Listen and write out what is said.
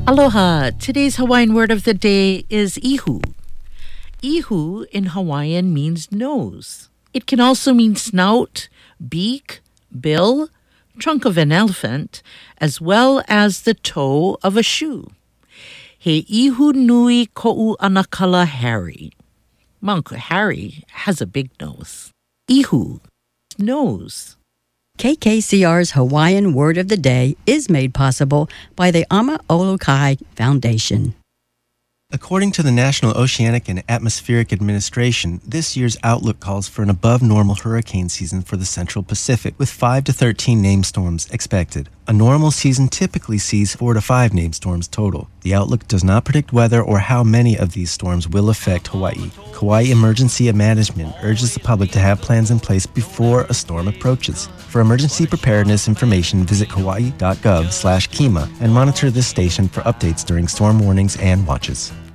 Aloha. Today's Hawaiian word of the day is ihu. Ihu in Hawaiian means nose. It can also mean snout, beak, bill, trunk of an elephant, as well as the toe of a shoe. He ihu nui ko'u anakala Harry. My Uncle Harry has a big nose. Ihu, nose. KKCR's Hawaiian Word of the Day is made possible by the Ama Olokai Foundation. According to the National Oceanic and Atmospheric Administration, this year's outlook calls for an above-normal hurricane season for the Central Pacific, with 5 to 13 named storms expected. A normal season typically sees 4 to 5 named storms total. The outlook does not predict whether or how many of these storms will affect Hawaii. Kauai Emergency Management urges the public to have plans in place before a storm approaches. For emergency preparedness information, visit kauai.gov/kima and monitor this station for updates during storm warnings and watches.